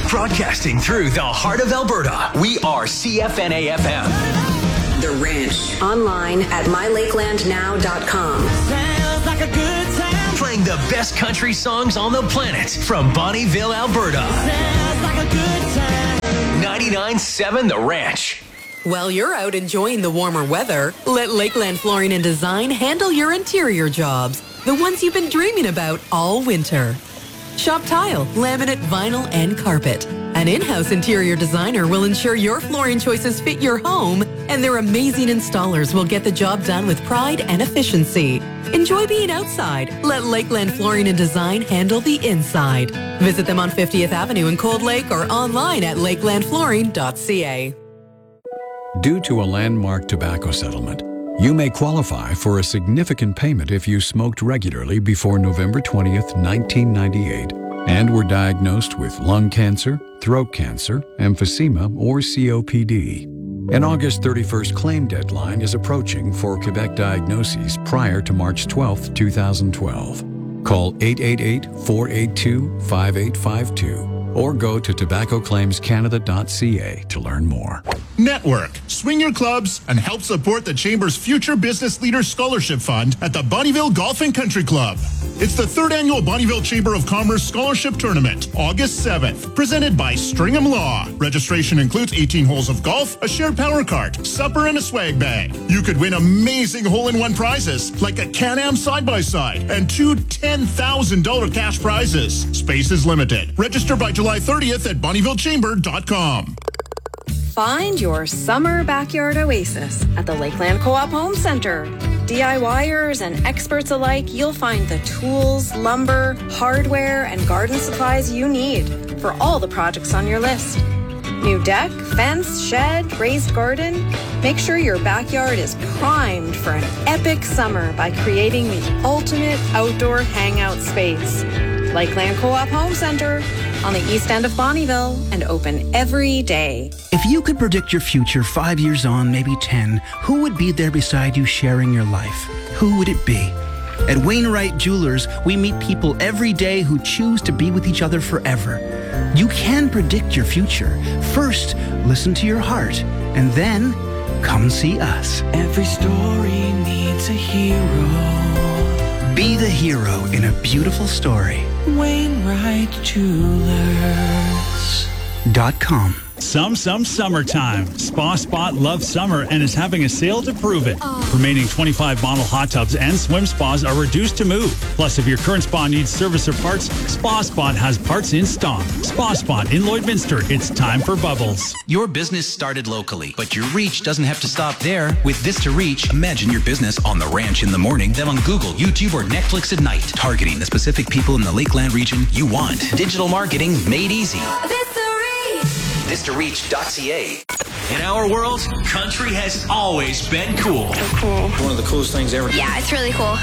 Broadcasting through the heart of Alberta, we are CFNA-FM. The Ranch. Online at mylakelandnow.com. Sounds like a good time. Playing the best country songs on the planet from Bonnyville, Alberta. Sounds like a good time. 99.7 The Ranch. While you're out enjoying the warmer weather, let Lakeland Flooring and Design handle your interior jobs, the ones you've been dreaming about all winter. Shop tile, laminate, vinyl, and carpet. An in-house interior designer will ensure your flooring choices fit your home, and their amazing installers will get the job done with pride and efficiency. Enjoy being outside. Let Lakeland Flooring and Design handle the inside. Visit them on 50th Avenue in Cold Lake or online at lakelandflooring.ca. Due to a landmark tobacco settlement, you may qualify for a significant payment if you smoked regularly before November 20th, 1998, and were diagnosed with lung cancer, throat cancer, emphysema, or COPD. An August 31st claim deadline is approaching for Quebec diagnoses prior to March 12, 2012. Call 888-482-5852 or go to tobaccoclaimscanada.ca to learn more. Network, swing your clubs, and help support the Chamber's Future Business Leaders Scholarship Fund at the Bonnyville Golf and Country Club. It's the third annual Bonnyville Chamber of Commerce Scholarship Tournament, August 7th, presented by Stringham Law. Registration includes 18 holes of golf, a shared power cart, supper, and a swag bag. You could win amazing hole-in-one prizes like a Can-Am side-by-side and two $10,000 cash prizes. Space is limited. Register by July 30th at BonnyvilleChamber.com. Find your summer backyard oasis at the Lakeland Co-op Home Center. DIYers and experts alike, you'll find the tools, lumber, hardware, and garden supplies you need for all the projects on your list. New deck, fence, shed, raised garden. Make sure your backyard is primed for an epic summer by creating the ultimate outdoor hangout space. Lakeland Co-op Home Center on the east end of Bonnyville and open every day. If you could predict your future 5 years on, maybe 10, who would be there beside you sharing your life? Who would it be? At Wainwright Jewelers, we meet people every day who choose to be with each other forever. You can predict your future. First, listen to your heart, and then come see us. Every story needs a hero. Be the hero in a beautiful story. Wainwright Jewelers.com. Some summertime. Spa Spot loves summer and is having a sale to prove it. Remaining 25 model hot tubs and swim spas are reduced to move. Plus, if your current spa needs service or parts, Spa Spot has parts in stock. Spa Spot in Lloydminster. It's time for bubbles. Your business started locally, but your reach doesn't have to stop there. With This to Reach, imagine your business on the ranch in the morning, then on Google, YouTube, or Netflix at night, targeting the specific people in the Lakeland region you want. Digital marketing made easy. ThisToReach.ca. In our world, country has always been cool. One of the coolest things ever. Yeah, it's really cool.